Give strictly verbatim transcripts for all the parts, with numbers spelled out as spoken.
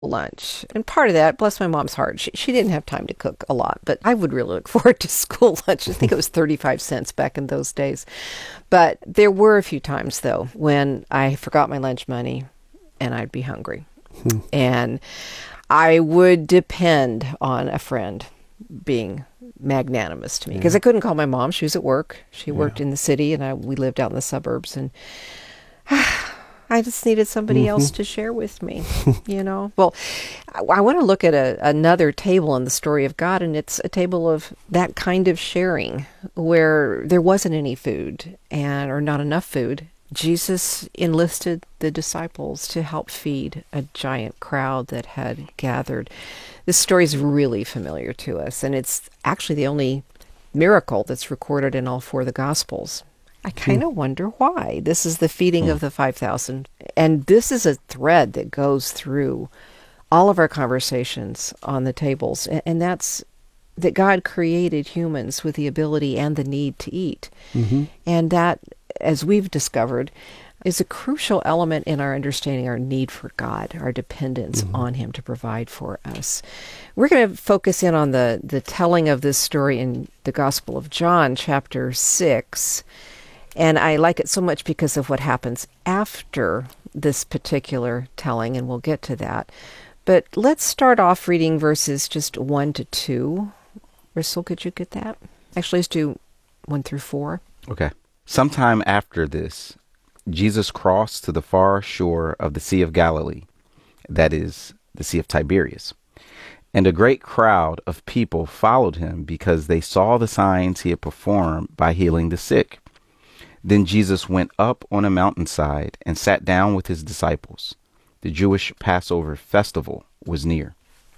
lunch. And part of that, bless my mom's heart, she, she didn't have time to cook a lot, but I would really look forward to school lunch. I think it was thirty-five cents back in those days. But there were a few times, though, when I forgot my lunch money and I'd be hungry. Hmm. And I would depend on a friend being magnanimous to me because yeah. I couldn't call my mom. She was at work. She yeah. worked in the city, and I, we lived out in the suburbs. And I just needed somebody mm-hmm. else to share with me, you know. Well, I, I want to look at a, another table in the story of God, and it's a table of that kind of sharing where there wasn't any food and or not enough food. Jesus enlisted the disciples to help feed a giant crowd that had gathered. This story is really familiar to us, and it's actually the only miracle that's recorded in all four of the Gospels. I kind of hmm. wonder why. This is the feeding hmm. of the five thousand. And this is a thread that goes through all of our conversations on the tables. And, and that's that God created humans with the ability and the need to eat. Mm-hmm. And that, as we've discovered, is a crucial element in our understanding our need for God, our dependence mm-hmm. on Him to provide for us. We're going to focus in on the, the telling of this story in the Gospel of John, chapter six. And I like it so much because of what happens after this particular telling, and we'll get to that. But let's start off reading verses just one to two. Russell, could you get that? Actually, let's do one through four. Okay. Sometime after this, Jesus crossed to the far shore of the Sea of Galilee, that is, the Sea of Tiberias. And a great crowd of people followed him because they saw the signs he had performed by healing the sick. Then Jesus went up on a mountainside and sat down with his disciples. The Jewish Passover festival was near.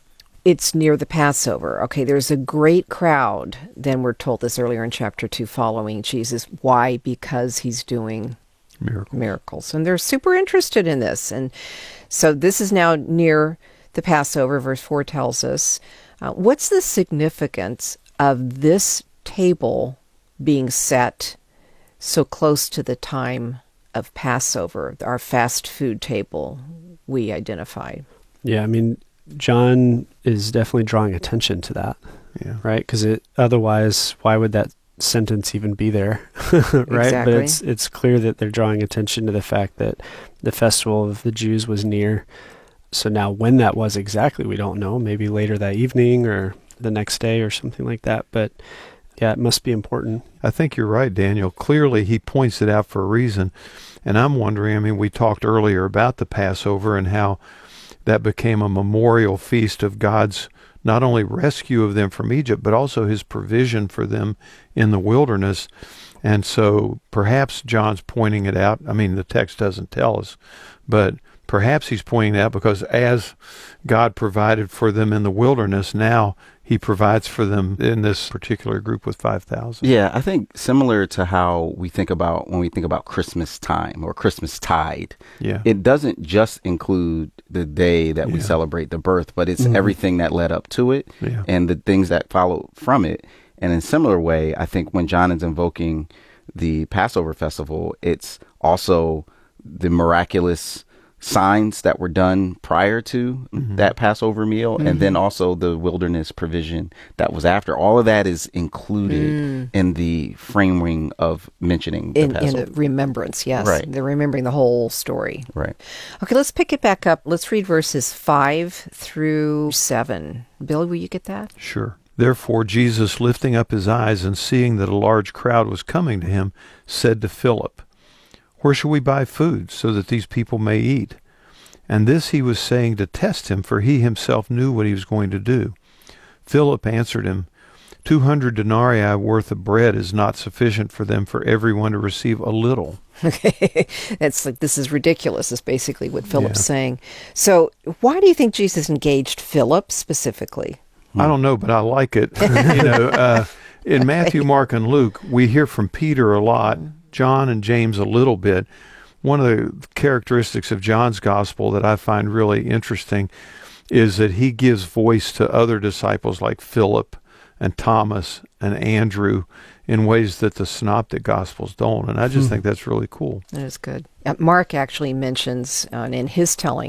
It's near the Passover. Okay, there's a great crowd. Then we're told this earlier in chapter two, following Jesus. Why? Because he's doing miracles. miracles. And they're super interested in this. And so this is now near the Passover, verse four tells us. Uh, what's the significance of this table being set so close to the time of Passover, our fast food table we identified? Yeah, I mean, John is definitely drawing attention to that, yeah. right? Because it otherwise, why would that sentence even be there, right? Exactly. But it's it's clear that they're drawing attention to the fact that the festival of the Jews was near. So now when that was exactly, we don't know. Maybe later that evening or the next day or something like that. But yeah, it must be important. I think you're right, Daniel. Clearly, he points it out for a reason. And I'm wondering, I mean, we talked earlier about the Passover and how that became a memorial feast of God's not only rescue of them from Egypt, but also his provision for them in the wilderness. And so perhaps John's pointing it out. I mean, the text doesn't tell us, but perhaps he's pointing it out because as God provided for them in the wilderness, now he provides for them in this particular group with five thousand. Yeah, I think similar to how we think about when we think about Christmas time or Christmas tide. Yeah. It doesn't just include the day that we yeah. celebrate the birth, but it's mm-hmm. everything that led up to it yeah. and the things that followed from it. And in a similar way, I think when John is invoking the Passover festival, it's also the miraculous signs that were done prior to mm-hmm. that Passover meal, mm-hmm. and then also the wilderness provision that was after. All of that is included mm. in the framing of mentioning the in, Passover. In the remembrance, yes. Right. They're remembering the whole story. Right. Okay, let's pick it back up. Let's read verses five through seven. Bill, will you get that? Sure. Therefore, Jesus, lifting up his eyes and seeing that a large crowd was coming to him, said to Philip, "Where shall we buy food so that these people may eat?" And this he was saying to test him, for he himself knew what he was going to do. Philip answered him, Two hundred denarii worth of bread is not sufficient for them for everyone to receive a little. Okay, it's like, this is ridiculous, is basically what Philip's yeah. saying. So why do you think Jesus engaged Philip specifically? I don't know, but I like it. you know, uh, in Matthew, Mark, and Luke, we hear from Peter a lot, John and James a little bit. One of the characteristics of John's gospel that I find really interesting is that he gives voice to other disciples like Philip and Thomas and Andrew in ways that the synoptic gospels don't. And I just hmm. think that's really cool. That is good. Uh, Mark actually mentions uh, in his telling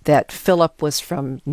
that Philip was from